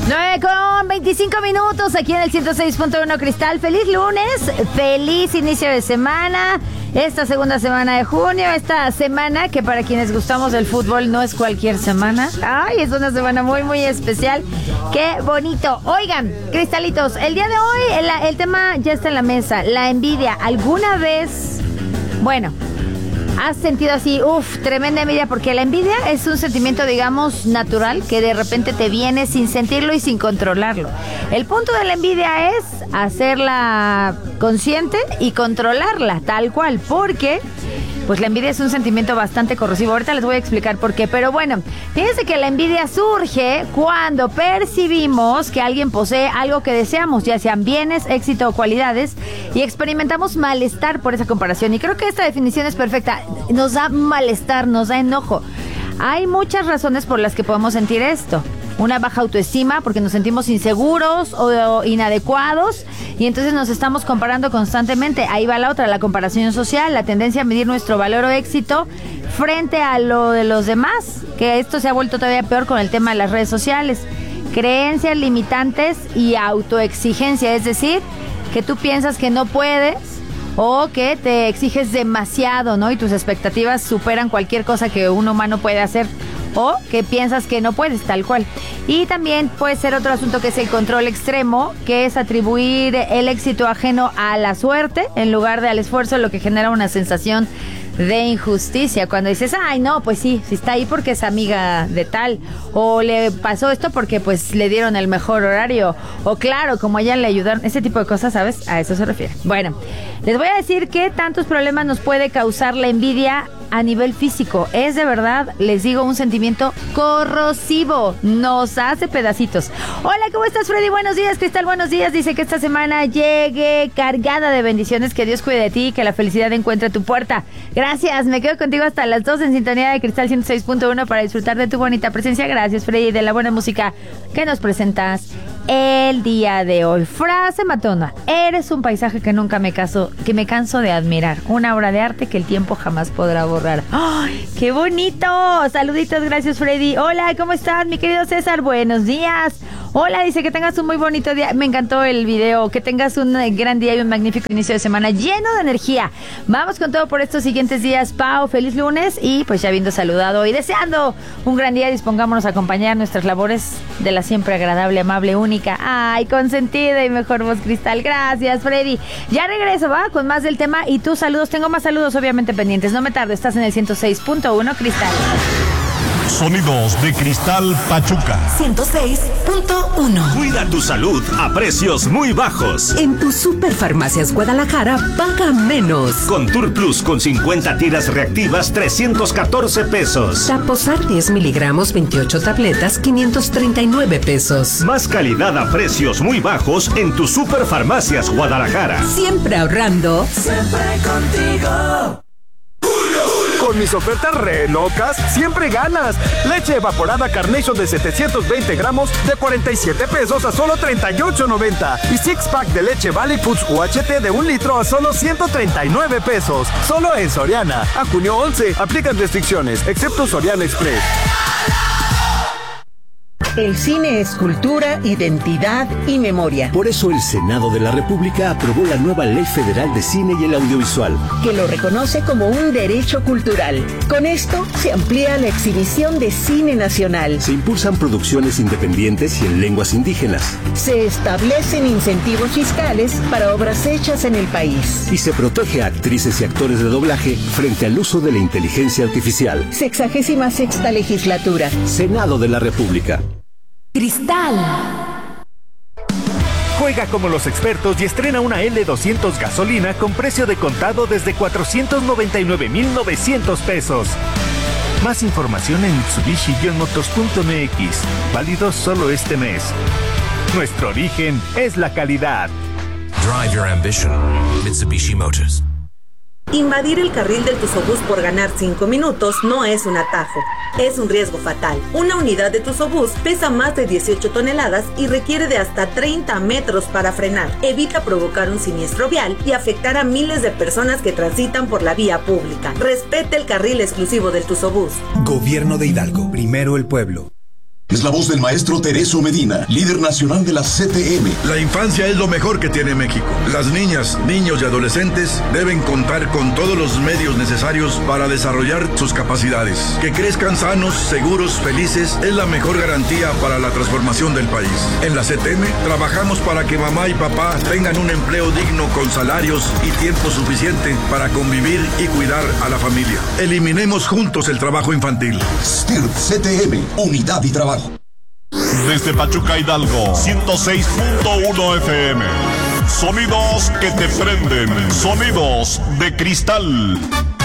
9:25 aquí en el 106.1 Cristal. Feliz lunes, feliz inicio de semana. Esta segunda semana de junio, esta semana que para quienes gustamos del fútbol no es cualquier semana. Ay, es una semana muy, muy especial. ¡Qué bonito! Oigan, cristalitos, el día de hoy el tema ya está en la mesa. La envidia. ¿Alguna vez, has sentido así, tremenda envidia? Porque la envidia es un sentimiento, digamos, natural, que de repente te viene sin sentirlo y sin controlarlo. El punto de la envidia es hacerla consciente y controlarla, tal cual, porque pues la envidia es un sentimiento bastante corrosivo. Ahorita les voy a explicar por qué, pero bueno, fíjense que la envidia surge cuando percibimos que alguien posee algo que deseamos, ya sean bienes, éxito o cualidades, y experimentamos malestar por esa comparación. Y creo que esta definición es perfecta. Nos da malestar, nos da enojo. Hay muchas razones por las que podemos sentir esto. Una baja autoestima porque nos sentimos inseguros o inadecuados y entonces nos estamos comparando constantemente. Ahí va la otra, la comparación social, la tendencia a medir nuestro valor o éxito frente a lo de los demás, que esto se ha vuelto todavía peor con el tema de las redes sociales. Creencias limitantes y autoexigencia, es decir, que tú piensas que no puedes o que te exiges demasiado, ¿no? Y tus expectativas superan cualquier cosa que un humano puede hacer, o que piensas que no puedes, tal cual. Y también puede ser otro asunto que es el control extremo, que es atribuir el éxito ajeno a la suerte en lugar de al esfuerzo, lo que genera una sensación de injusticia. Cuando dices, ay, no, pues sí, si está ahí porque es amiga de tal, o le pasó esto porque pues le dieron el mejor horario, o claro, como a ella le ayudaron, ese tipo de cosas, ¿sabes? A eso se refiere. Bueno, les voy a decir qué tantos problemas nos puede causar la envidia a nivel físico. Es de verdad, les digo, un sentimiento corrosivo. Nos hace pedacitos. Hola, ¿cómo estás, Freddy? Buenos días, Cristal, buenos días. Dice que esta semana llegue cargada de bendiciones, que Dios cuide de ti y que la felicidad encuentre tu puerta. Gracias, me quedo contigo hasta las 2 en sintonía de Cristal 106.1 para disfrutar de tu bonita presencia. Gracias, Freddy, de la buena música que nos presentas el día de hoy. Frase matona: eres un paisaje que nunca me canso de admirar, una obra de arte que el tiempo jamás podrá borrar. ¡Ay, qué bonito! Saluditos, gracias, Freddy. Hola, ¿cómo estás, mi querido César? Buenos días. Hola, dice que tengas un muy bonito día. Me encantó el video. Que tengas un gran día y un magnífico inicio de semana lleno de energía. Vamos con todo por estos siguientes días, Pau. Feliz lunes. Y pues ya habiendo saludado y deseando un gran día, dispongámonos a acompañar nuestras labores de la siempre agradable, amable, única, ay, consentida y mejor voz, Cristal. Gracias, Freddy. Ya regreso, ¿va? Con más del tema y tus saludos. Tengo más saludos obviamente pendientes. No me tardo, estás en el 106.1 Cristal. Sonidos de Cristal Pachuca 106.1. Cuida tu salud a precios muy bajos. En tu Superfarmacias Guadalajara paga menos. Con Tour Plus con 50 tiras reactivas, 314 pesos. Taposar 10 miligramos, 28 tabletas, 539 pesos. Más calidad a precios muy bajos en tu Superfarmacias Guadalajara. Siempre ahorrando. Siempre contigo. Con mis ofertas re locas, siempre ganas. Leche evaporada Carnation de 720 gramos de 47 pesos a solo 38.90. Y six pack de leche Valley Foods UHT de 1 litro a solo 139 pesos. Solo en Soriana. A junio 11, aplican restricciones, excepto Soriana Express. El cine es cultura, identidad y memoria. Por eso el Senado de la República aprobó la nueva Ley Federal de Cine y el Audiovisual, que lo reconoce como un derecho cultural. Con esto se amplía la exhibición de cine nacional. Se impulsan producciones independientes y en lenguas indígenas. Se establecen incentivos fiscales para obras hechas en el país. Y se protege a actrices y actores de doblaje frente al uso de la inteligencia artificial. 66ª legislatura. Senado de la República. Cristal. Juega como los expertos y estrena una L200 gasolina con precio de contado desde 499,900 pesos. Más información en Mitsubishi-motors.mx. Válido solo este mes. Nuestro origen es la calidad. Drive your ambition. Mitsubishi Motors. Invadir el carril del Tusobús por ganar 5 minutos no es un atajo, es un riesgo fatal. Una unidad de Tusobús pesa más de 18 toneladas y requiere de hasta 30 metros para frenar. Evita provocar un siniestro vial y afectar a miles de personas que transitan por la vía pública. Respete el carril exclusivo del Tusobús. Gobierno de Hidalgo, primero el pueblo. Es la voz del maestro Tereso Medina, líder nacional de la CTM. La infancia es lo mejor que tiene México. Las niñas, niños y adolescentes deben contar con todos los medios necesarios para desarrollar sus capacidades. Que crezcan sanos, seguros, felices es la mejor garantía para la transformación del país. En la CTM trabajamos para que mamá y papá tengan un empleo digno con salarios y tiempo suficiente para convivir y cuidar a la familia. Eliminemos juntos el trabajo infantil. STIRT CTM, unidad y trabajo. Desde Pachuca, Hidalgo, 106.1 FM. Sonidos que te prenden, sonidos de cristal.